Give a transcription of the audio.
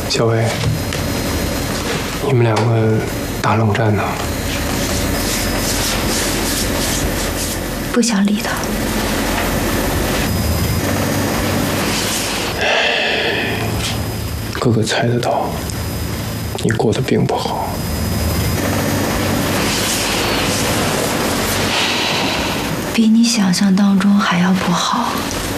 小薇，你们两个打冷战呢？ 不想理他。 哥哥猜得到，你过得并不好。 比你想象当中还要不好。